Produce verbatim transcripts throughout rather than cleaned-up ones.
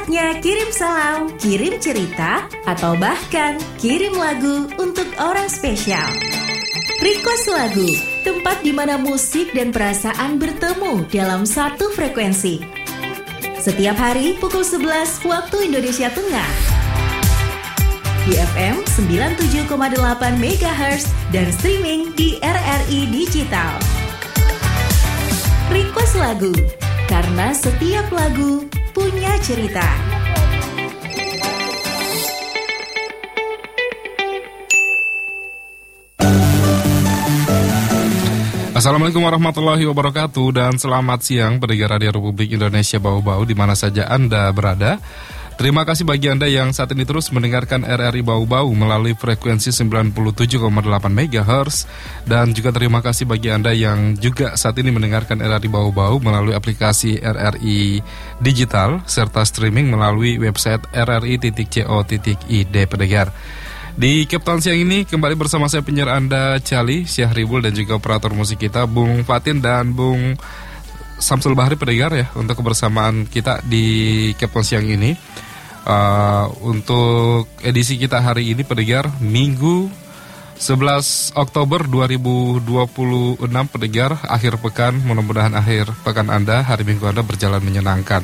Saatnya kirim salam, kirim cerita, atau bahkan kirim lagu untuk orang spesial. Request Lagu, tempat di mana musik dan perasaan bertemu dalam satu frekuensi. Setiap hari pukul sebelas waktu Indonesia Tengah. Di F M sembilan puluh tujuh koma delapan megahertz dan streaming di R R I Digital. Request Lagu, karena setiap lagu punya cerita. Assalamualaikum warahmatullahi wabarakatuh dan selamat siang pendengar Radio Republik Indonesia Bau-Bau di mana saja Anda berada. Terima kasih bagi Anda yang saat ini terus mendengarkan R R I Bau-Bau melalui frekuensi sembilan puluh tujuh koma delapan megahertz. Dan juga terima kasih bagi Anda yang juga saat ini mendengarkan R R I Bau-Bau melalui aplikasi R R I Digital serta streaming melalui website r r i titik co titik i d pendengar. Di Captain siang ini kembali bersama saya penyiar Anda Cali, Syahribul dan juga operator musik kita Bung Fatin dan Bung Samsul Bahri pendengar ya untuk kebersamaan kita di Captain siang ini. Uh, untuk edisi kita hari ini pendengar Minggu sebelas Oktober dua ribu dua puluh enam pendengar, akhir pekan, mudah-mudahan akhir pekan Anda, hari Minggu Anda berjalan menyenangkan.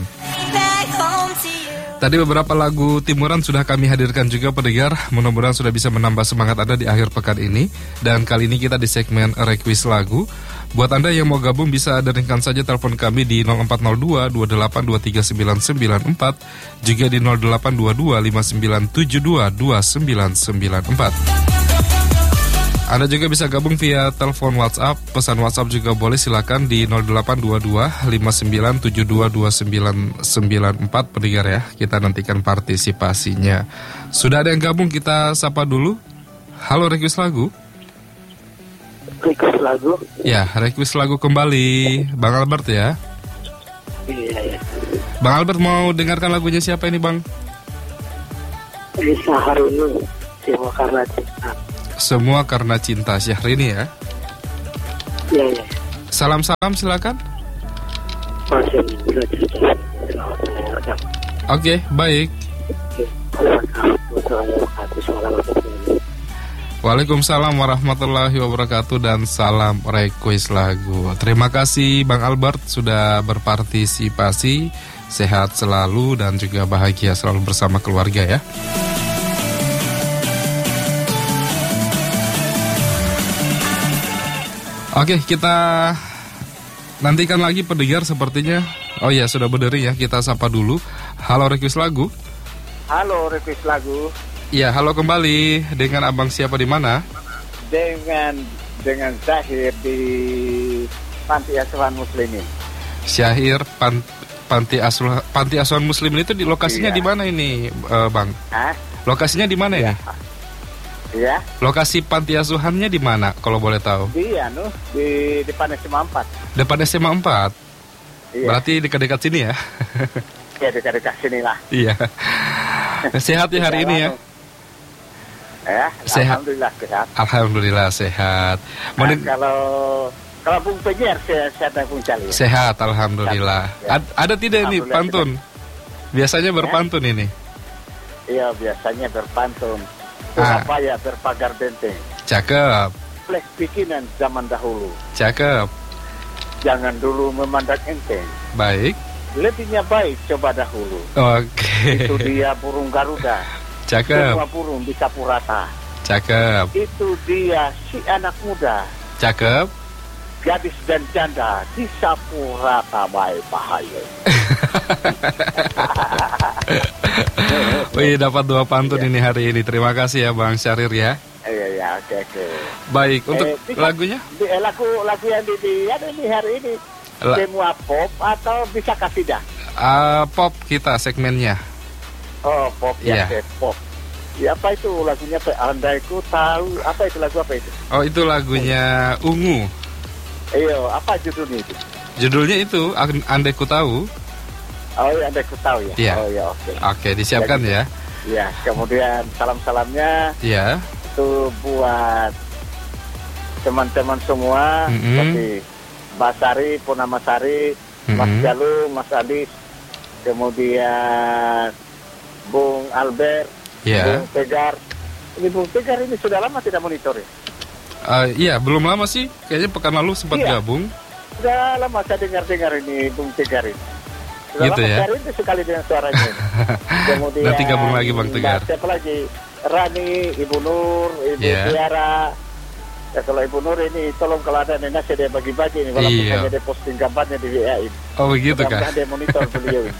Tadi beberapa lagu timuran sudah kami hadirkan juga pendengar, mudah-mudahan sudah bisa menambah semangat Anda di akhir pekan ini. Dan kali ini kita di segmen Request Lagu. Buat Anda yang mau gabung bisa deringkan saja telepon kami di nol empat nol dua dua delapan dua tiga sembilan sembilan empat, juga di nol delapan dua dua lima sembilan tujuh dua dua sembilan sembilan empat. Anda juga bisa gabung via telepon WhatsApp, pesan WhatsApp juga boleh, silakan di nol delapan dua dua lima sembilan tujuh dua dua sembilan sembilan empat pendengar ya. Kita nantikan partisipasinya. Sudah ada yang gabung, kita sapa dulu. Halo, request lagu. Request lagu. Ya, request lagu kembali Bang Albert ya. Iya ya. Bang Albert mau dengarkan lagunya siapa ini Bang? Risa Harunu, Semua Karena Cinta. Semua Karena Cinta, Syahrini ya. Iya ya. Salam-salam silakan. Masih belajar. Selamat mendengarkan. Oke, baik. Waalaikumsalam warahmatullahi wabarakatuh dan salam request lagu. Terima kasih Bang Albert sudah berpartisipasi. Sehat selalu dan juga bahagia selalu bersama keluarga ya. Oke, kita nantikan lagi pendengar sepertinya. Oh ya, sudah berdiri ya, kita sapa dulu. Halo request lagu. Halo request lagu. Ya, halo kembali. Dengan abang siapa di mana? Dengan dengan Syahir di Panti Asuhan Muslimin. Syahir pan, Panti Asuhan Panti Asuhan Muslimin itu di lokasinya Iya. di mana ini, uh, Bang? Hah? Lokasinya di mana Iya. ini? Iya. Lokasi panti asuhannya di mana kalau boleh tahu? Di anu di depan S M A empat. Depan S M A empat. Iya. Berarti dekat-dekat sini ya? Ya dekat-dekat sini lah. Iya. Sehat ya hari ini ya? Ya, Sehat. alhamdulillah sehat. Alhamdulillah sehat. Nah, Mending- kalau kalau Bung Penyiar sehat sehat dan Bung Cali. Ya? Sehat, alhamdulillah. Ya. Ad- ada tidak ini Alhamdulillah, pantun? Biasanya berpantun ini. Iya, biasanya berpantun. Ah. Surabaya berpagar benteng. Cakep, Flash bikinan zaman dahulu. cakep. Jangan dulu memandang enteng. Baik. Lebihnya baik coba dahulu. Oke. Itu dia burung Garuda. Cakep, Semua burung disapu rata. cakep, Itu dia si anak muda, cakep. gadis dan janda disapu rata baik bahaya. Wih, dapat dua pantun ini hari ini. Terima kasih ya Bang Syahrir ya. Iya ya, oke oke. Baik, untuk Eh, bisa- lagunya? Di, eh, lagu lagu yang di, di ada di hari ini La- semua pop atau bisa kasidah? Uh, pop kita segmennya. Oh pop ya, Iya. yeah. pop. Ya apa itu lagunya? Pak Andaiku tahu apa itu lagu apa itu? Oh, itu lagunya Ungu. Iya, apa judulnya itu? Judulnya itu Andai Ku Tahu. Oh ya, Andaiku tahu ya. Iya. Oh ya, oke. Oke, disiapkan ya. Ya, kemudian salam-salamnya Iya. itu buat teman-teman semua, Mm-mm. seperti Mbak Sari, Purnama Sari, Mas Mm-mm. Jalu, Mas Adis, kemudian Bung Albert, Ya. Bung Tegar. Ini Bung Tegar ini sudah lama tidak monitor ya? Uh, iya, belum lama sih. Kayaknya pekan lalu sempat Iya. gabung. Sudah lama saya dengar-dengar ini Bung Tegar ini. Sudah Gitu lama ya? saya rindu sekali dengan suaranya ini. Kemudian Nanti gabung lagi Bang Tegar. Nah, siapa lagi? Rani, Ibu Nur, Ibu Iya. Tiara. Ya, kalau Ibu Nur ini tolong kalau ada nenek dia bagi-bagi ini walaupun Iya. hanya dia posting gambarnya di W A ini. Oh begitu kah? Mudah-mudahan dia monitor beliau ini.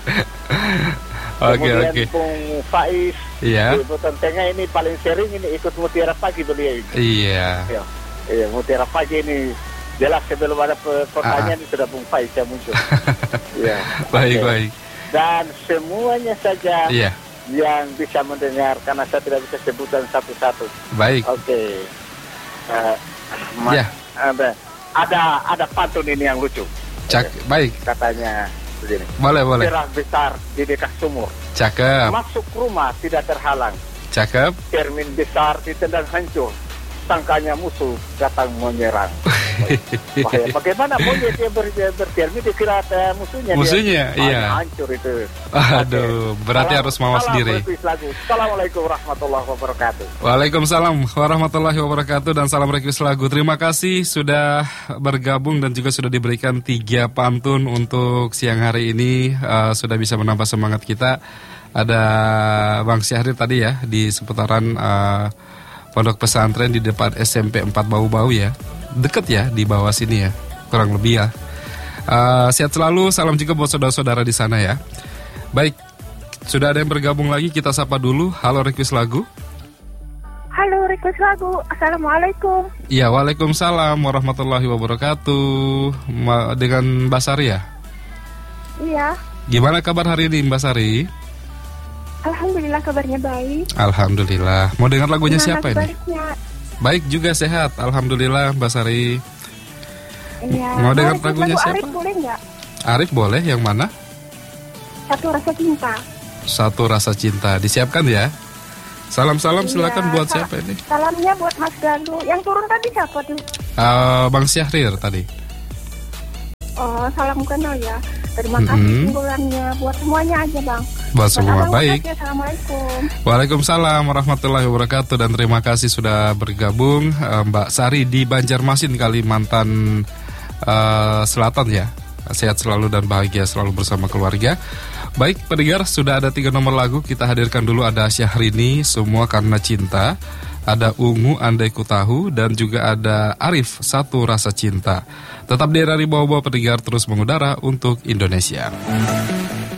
Oke Kemudian oke. Bung Faiz, Iya. Ibu Tentengah ini paling sering ini ikut Mutiara Pagi beliau ini. Iya. Ya. Iya, Mutiara Pagi ini jelas sebelum ada pe- pertanyaan ini sudah Bung Faiz yang muncul. Iya. Baik Oke. baik. Dan semuanya saja Iya. yang bisa mendengar karena saya tidak bisa sebutkan satu-satu. Baik. Oke. Eh, ma- Ya. ada ada ada pantun ini yang lucu. Cak. Baik. Katanya begini. Boleh boleh. Cerah besar di dekat sumur. Cakep. Masuk rumah tidak terhalang. Cakep. Cermin besar ditendang hancur. Sangkanya musuh datang menyerang. Bahaya. Bagaimana monyet yang ber, bercermin dikira ada musuhnya? Musuhnya, dia, iya. ah, hancur itu. Aduh, berarti Salam- harus mawas salam diri. request lagu. Assalamualaikum warahmatullahi wabarakatuh. Waalaikumsalam warahmatullahi wabarakatuh dan salam request lagu. Terima kasih sudah bergabung dan juga sudah diberikan tiga pantun untuk siang hari ini. Uh, sudah bisa menambah semangat kita. Ada Bang Syahrir tadi ya di seputaran uh, pondok pesantren di depan S M P empat Bau-Bau ya. Deket ya di bawah sini ya. Kurang lebih ya. Uh, sehat selalu, salam juga buat saudara-saudara di sana ya. Baik, sudah ada yang bergabung lagi, kita sapa dulu. Halo request lagu. Halo, request lagu. Assalamualaikum. Iya, waalaikumsalam warahmatullahi wabarakatuh. Ma- Dengan Mbak Sari ya? Iya, Gimana kabar hari ini Mbak Sari? alhamdulillah kabarnya baik. Alhamdulillah. Mau dengar lagunya Gimana siapa ini? sebaliknya? Baik juga sehat, alhamdulillah Mbak Sari. Iya. Mau dengar request lagunya lagu siapa? Arif boleh nggak? Arif boleh, yang mana? Satu rasa cinta. Satu rasa cinta. Disiapkan ya. Salam-salam silakan Iya, buat sa- siapa ini? Salamnya buat Mas Galuh. Yang turun tadi siapa tuh? Uh, Bang Syahrir tadi. Oh, salam kenal ya. Terima Mhm. kasih singgulannya. Buat semuanya aja, Bang. Buat semua Abang baik. makasih, Assalamualaikum. Waalaikumsalam warahmatullahi wabarakatuh dan terima kasih sudah bergabung eh, Mbak Sari di Banjarmasin, Kalimantan eh, Selatan ya. Sehat selalu dan bahagia selalu bersama keluarga. Baik pendengar, sudah ada tiga nomor lagu. Kita hadirkan dulu, ada Syahrini, Semua Karena Cinta. Ada Ungu, Andai Ku Tahu. Dan juga ada Arif, Satu Rasa Cinta. Tetap di R R I Bawa-Bawa pendengar, terus mengudara untuk Indonesia.